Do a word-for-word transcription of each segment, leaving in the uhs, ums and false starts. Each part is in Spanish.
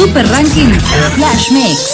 Super Ranking Flash Mix.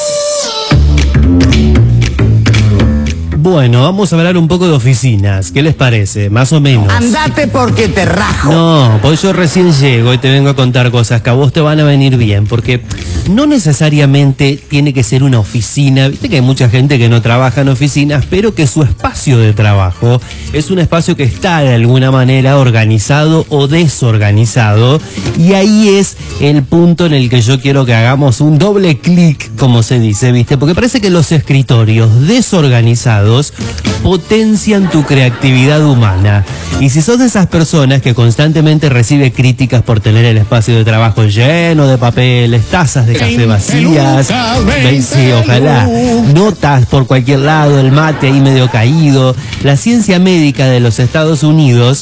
Bueno, vamos a hablar un poco de oficinas. ¿Qué les parece? Más o menos. Andate porque te rajo. No, pues yo recién llego y te vengo a contar cosas que a vos te van a venir bien, porque no necesariamente tiene que ser una oficina. Viste que hay mucha gente que no trabaja en oficinas, pero que su espacio de trabajo es un espacio que está de alguna manera organizado o desorganizado, y ahí es el punto en el que yo quiero que hagamos un doble clic, como se dice, ¿viste? Porque parece que los escritorios desorganizados potencian tu creatividad humana. Y si sos de esas personas que constantemente recibe críticas por tener el espacio de trabajo lleno de papeles, tazas de café vacías, sí, ojalá, notas por cualquier lado, el mate ahí medio caído, la ciencia médica de los Estados Unidos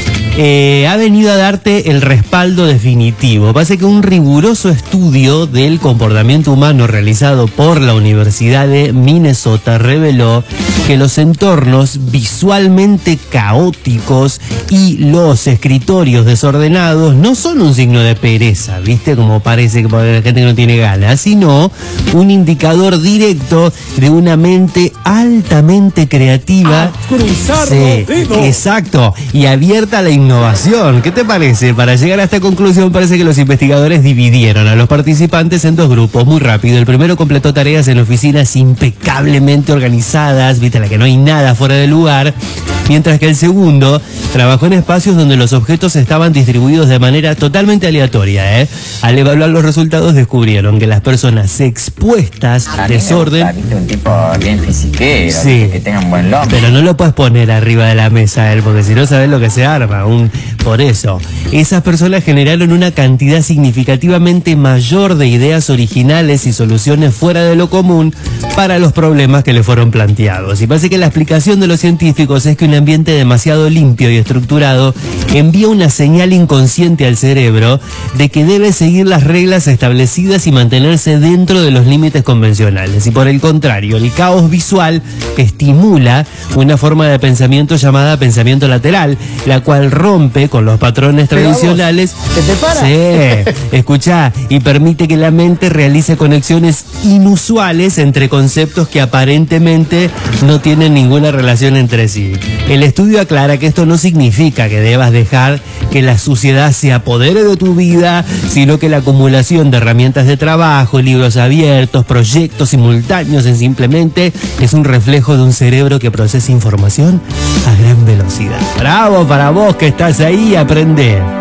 Eh, ha venido a darte el respaldo definitivo. Pasa que un riguroso estudio del comportamiento humano realizado por la Universidad de Minnesota reveló que los entornos visualmente caóticos y los escritorios desordenados no son un signo de pereza, ¿viste? Como parece que para la gente que no tiene ganas, sino un indicador directo de una mente altamente creativa. Sí, exacto, y abierta a la innovación. ¿Qué te parece? Para llegar a esta conclusión parece que los investigadores dividieron a los participantes en dos grupos muy rápido. El primero completó tareas en oficinas impecablemente organizadas, viste, la que no hay nada fuera de lugar, mientras que el segundo trabajó en espacios donde los objetos estaban distribuidos de manera totalmente aleatoria, ¿eh? Al evaluar los resultados descubrieron que las personas expuestas al desorden... Me gusta, ¿viste? Un tipo bien fisiquero, sí, que tenga un buen lomo. pero no lo puedes poner arriba de la mesa, él, porque si no sabes lo que se arma. Un... Por eso, esas personas generaron una cantidad significativamente mayor de ideas originales y soluciones fuera de lo común para los problemas que le fueron planteados. Y parece que la explicación de los científicos es que un ambiente demasiado limpio y estructurado envía una señal inconsciente al cerebro de que debe seguir las reglas establecidas y mantenerse dentro de los límites convencionales. Y por el contrario, el caos visual estimula una forma de pensamiento llamada pensamiento lateral, la cual rompe con los patrones tradicionales. ¿Qué te para? Sí, escuchá, y permite que la mente realice conexiones inusuales entre conceptos que aparentemente no tienen ninguna relación entre sí. El estudio aclara que esto no significa que debas dejar que la suciedad se apodere de tu vida, sino que la acumulación de herramientas de trabajo, libros abiertos, proyectos simultáneos en simplemente es un reflejo de un cerebro que procesa información a gran velocidad. ¡Bravo para vos que estás ahí! Aprende.